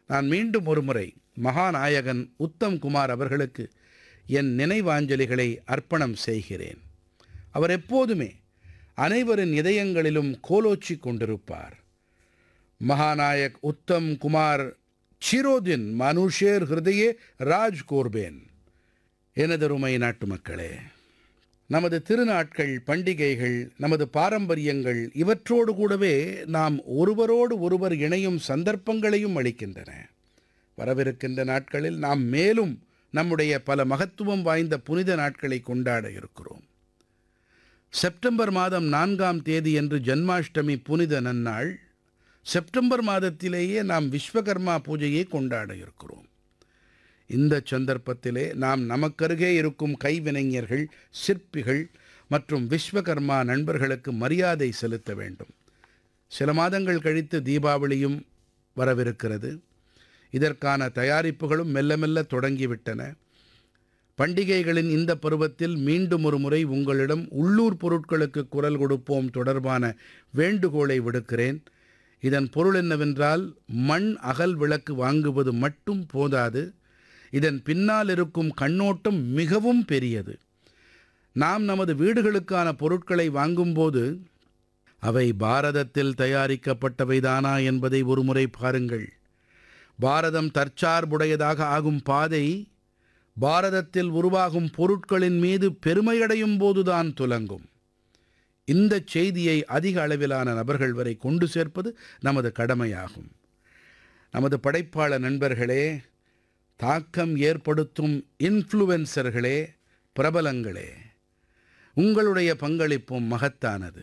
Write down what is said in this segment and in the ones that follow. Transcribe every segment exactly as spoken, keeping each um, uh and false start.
நான் மீண்டும் ஒரு முறை மகாநாயகன் உத்தம் குமார் அவர்களுக்கு என் நினைவாஞ்சலிகளை அர்ப்பணம் செய்கிறேன். அவர் எப்போதுமே அனைவரின் இதயங்களிலும் கோலோச்சி கொண்டிருப்பார். மகாநாயக் உத்தம் குமார் சிரோதின் மனுஷேர் ஹிருதயே ராஜ் கோர்பேன். எனதருமை நாட்டு மக்களே, நமது திருநாட்கள், பண்டிகைகள், நமது பாரம்பரியங்கள் இவற்றோடு கூடவே நாம் ஒருவரோடு ஒருவர் இணையும் சந்தர்ப்பங்களையும் அளிக்கின்றன. வரவிருக்கின்ற நாட்களில் நாம் மேலும் நம்முடைய பல மகத்துவம் வாய்ந்த புனித நாட்களை கொண்டாட இருக்கிறோம். செப்டம்பர் மாதம் நான்காம் தேதியன்று ஜன்மாஷ்டமி புனித நன்னாள். செப்டம்பர் மாதத்திலேயே நாம் விஸ்வகர்மா பூஜையை கொண்டாட இருக்கிறோம். இந்த சந்தர்ப்பத்திலே நாம் நமக்கருகே இருக்கும் கைவினைஞர்கள், சிற்பிகள் மற்றும் விஸ்வகர்மா நண்பர்களுக்கு மரியாதை செலுத்த வேண்டும். சில மாதங்கள் கழித்து தீபாவளியும் வரவிருக்கிறது. இதற்கான தயாரிப்புகளும் மெல்ல மெல்ல தொடங்கிவிட்டன. பண்டிகைகளின் இந்த பருவத்தில் மீண்டும் ஒரு முறை உங்களிடம் உள்ளூர் பொருட்களுக்கு குரல் கொடுப்போம் தொடர்பான வேண்டுகோளை விடுக்கிறேன். இதன் பொருள் என்னவென்றால், மண் அகல் விளக்கு வாங்குவது மட்டும் போதாது, இதன் பின்னால் இருக்கும் கண்ணோட்டம் மிகவும் பெரியது. நாம் நமது வீடுகளுக்கான பொருட்களை வாங்கும்போது அவை பாரதத்தில் தயாரிக்கப்பட்டவைதானா என்பதை ஒருமுறை பாருங்கள். பாரதம் தற்சார்புடையதாக ஆகும் பாதை பாரதத்தில் உருவாகும் பொருட்களின் மீது பெருமையடையும் போதுதான் துலங்கும். இந்த செய்தியை அதிக அளவிலான நபர்கள் வரை கொண்டு சேர்ப்பது நமது கடமையாகும். நமது படைப்பாளர் நண்பர்களே, தாக்கம் ஏற்படுத்தும் இன்ஃப்ளூயன்சர்களே, பிரபலங்களே, உங்களுடைய பங்களிப்பும் மகத்தானது.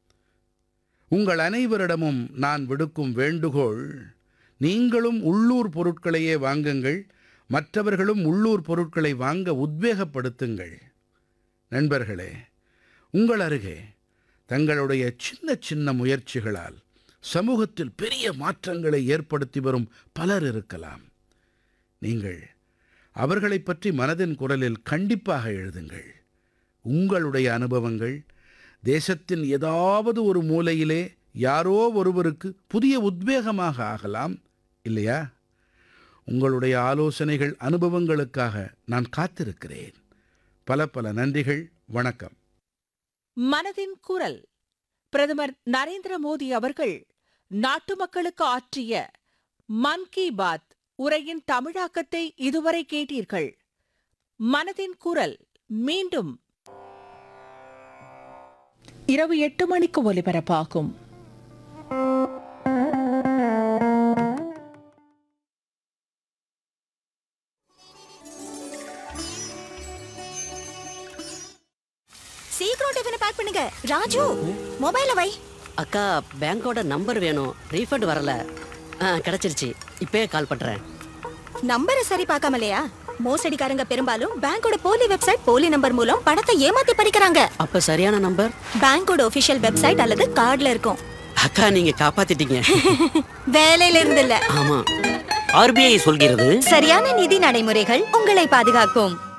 உங்கள் அனைவரிடமும் நான் விடுக்கும் வேண்டுகோள், நீங்களும் உள்ளூர் பொருட்களையே வாங்குங்கள், மற்றவர்களும் உள்ளூர் பொருட்களை வாங்க உத்வேகப்படுத்துங்கள். நண்பர்களே, உங்கள் அருகே தங்களுடைய சின்ன சின்ன முயற்சிகளால் சமூகத்தில் பெரிய மாற்றங்களை ஏற்படுத்தி வரும் பலர் இருக்கலாம். நீங்கள் அவர்களைப் பற்றி மனதின் குரலில் கண்டிப்பாக எழுதுங்கள். உங்களுடைய அனுபவங்கள் தேசத்தின் ஏதாவது ஒரு மூலையிலே யாரோ ஒருவருக்கு புதிய உத்வேகமாக ஆகலாம், இல்லையா? உங்களுடைய ஆலோசனைகள், அனுபவங்களுக்காக நான் காத்திருக்கிறேன். பல பல நன்றிகள். வணக்கம். மனதின் குரல். பிரதமர் நரேந்திர மோடி அவர்கள் நாட்டு மக்களுக்கு ஆற்றிய மன் கி பாத் உரையின் தமிழாக்கத்தை இதுவரை கேட்டீர்கள். மனதின் குரல் மீண்டும் இரவு எட்டு மணிக்கு ஒலிபரப்பாகும். சீக்கிரம் டிஃபனை பேக் பண்ணுங்க. ராஜு, மொபைலை வை. அக்கா, பேங்கோட நம்பர் வேணும். ரீஃபண்ட் வரல. கிடைச்சிருச்சு. இப்பவே கால் பண்றேன். நம்பரை சரி பார்க்காமலையா? மோசடிக்காரங்க பெரும்பாலும் பேங்கோட போலி வெப்சைட், போலி நம்பர் மூலம் பணத்தை ஏமாத்தி பறிக்கிறாங்க. அப்ப சரியான நம்பர் பேங்கோட ஒபிஷியல் வெப்சைட் அல்லது கார்டுல இருக்கும். அக்கா, நீங்க காப்பாத்திட்டீங்க. வேலையில இருந்து இல்ல. ஆமா, ஆர்பிஐ சொல்கிறது, சரியான நிதி நடைமுறைகள் உங்களை பாதுகாக்கும்.